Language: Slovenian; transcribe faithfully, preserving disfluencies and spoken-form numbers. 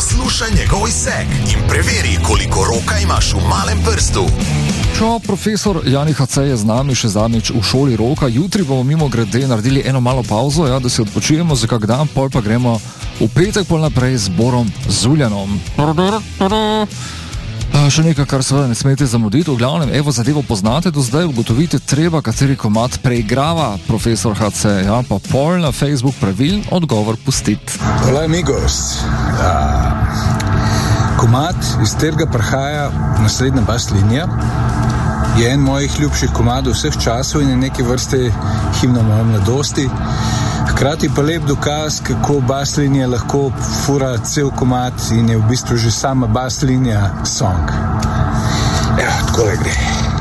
Poslušaj njegov izsek in preveri, koliko roka imaš v malem prstu. Čau, profesor Jani H C je z nami še zadnjič v šoli roka. Jutri bomo mimo grede naredili eno malo pauzo, ja, da se odpočujemo za kak dan, pol pa gremo v petek pol naprej z Borom Zuljanom. Še nekaj, kar seveda ne smete zamuditi. V glavnem, evo, zadevo poznate, do zdaj ugotovite treba, kateri komad preigrava profesor H C, ja, pa pol na Facebook pravilen odgovor pustiti. Hola amigos. Uh, komad, iz katerega prihaja naslednja bas linija, je en mojih ljubših komadov vseh časov in je neke vrste himna moje mladosti. Hkrati pa lep dokaz, kako bas linija lahko fura cel komad in je v bistvu že sama bas linija song. Evo, takole gre.